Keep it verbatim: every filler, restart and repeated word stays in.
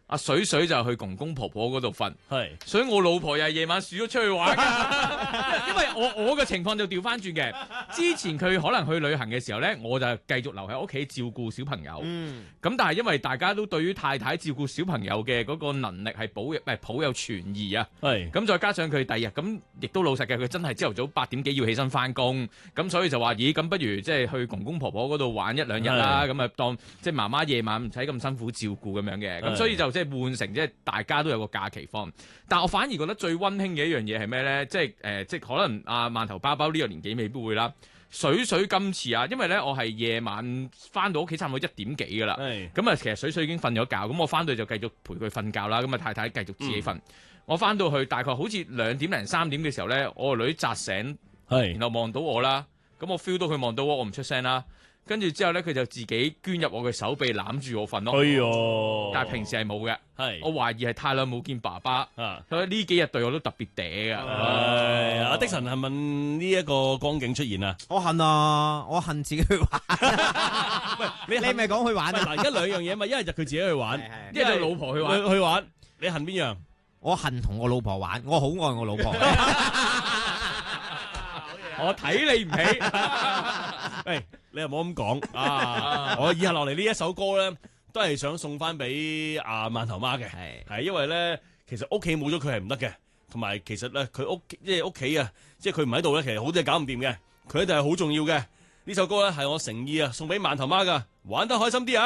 阿水水就去公公婆婆嗰度瞓， 係， 所以我老婆又係夜晚鼠咗出去玩㗎。因為我我嘅情況就調翻轉嘅，之前佢可能去旅行嘅時候咧，我就繼續留喺屋企照顧小朋友。咁、 嗯、 但係因為大家都對於太太照顧小朋友嘅嗰個能力係保誒抱有存疑啊。 係。 咁再加上佢第二日咁，亦都老實嘅，佢真係朝頭早八點幾要起身翻工，咁所以就話：咦，咁不如即係去公公婆婆嗰度玩一兩日啦，咁啊當即係媽媽夜晚唔使咁辛苦照顧咁樣嘅，咁所以就即係換成即係大家都有個假期放。但我反而覺得最溫馨嘅一樣嘢係咩咧？即係誒、呃，即係可能阿饅頭包包呢個年紀未必會啦。水水今次啊，因為咧我係夜晚翻到屋企差唔多一點幾噶啦，咁啊其實水水已經瞓咗覺，咁我翻到去就繼續陪佢瞓覺啦，咁啊太太繼續自己瞓。嗯、我翻到去大概好似兩點零三點嘅時候咧，我個女扎醒，然後望到我啦，咁我 feel 到佢望到我，我唔出聲啦。跟住之後咧，佢就自己捐入我嘅手臂攬住我瞓咯。哎呦！但係平時係冇嘅。係。我懷疑係太耐冇見爸爸。啊。所以呢幾日對我都特別嗲㗎。 係。阿的神係問呢一個光景出現啊？ 我恨啊！我恨自己去玩。喂，你咪講去玩啊？ 嗱，而家兩樣嘢嘛，一係就佢自己去玩， 一係就老婆去玩。 去玩，你恨邊樣？ 我恨同我老婆玩，我好愛我老婆。 我睇你唔起。 喂。你又冇咁講啊！我以下落嚟呢一首歌咧，都係想送翻俾阿饅頭媽嘅，係係因為咧，其實屋企冇咗佢係唔得嘅，同埋其實咧，佢屋即係屋企啊，即係佢唔喺度咧，其實好多嘢搞唔掂嘅，佢一定係好重要嘅。呢首歌咧係我誠意啊，送俾饅頭媽噶，玩得開心啲啊！